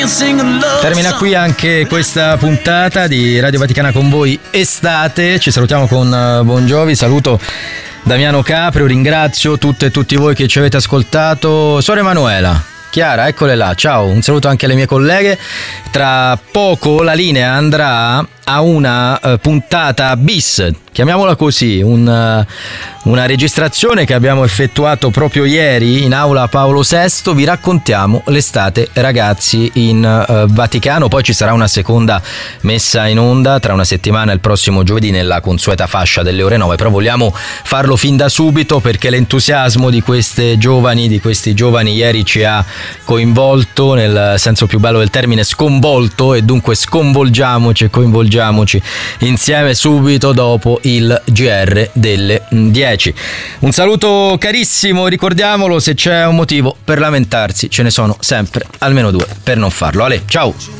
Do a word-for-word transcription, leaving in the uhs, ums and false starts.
Termina qui anche questa puntata di Radio Vaticana con voi estate. Ci salutiamo con Bon Jovi. Saluto Damiano Caprio, ringrazio tutte e tutti voi che ci avete ascoltato. Suor Emanuela, Chiara, eccole là, ciao, un saluto anche alle mie colleghe. Tra poco la linea andrà a una uh, puntata bis, chiamiamola così, un, uh, una registrazione che abbiamo effettuato proprio ieri in aula Paolo sesto. Vi raccontiamo l'estate, ragazzi, in uh, Vaticano. Poi ci sarà una seconda messa in onda tra una settimana, il prossimo giovedì, nella consueta fascia delle ore nove, però vogliamo farlo fin da subito perché l'entusiasmo di queste giovani, di questi giovani ieri ci ha coinvolto, nel senso più bello del termine, sconvolto, e dunque sconvolgiamoci e coinvolgiamoci insieme subito dopo il G R delle dieci. Un saluto carissimo, ricordiamolo, se c'è un motivo per lamentarsi ce ne sono sempre almeno due per non farlo. Ale, ciao!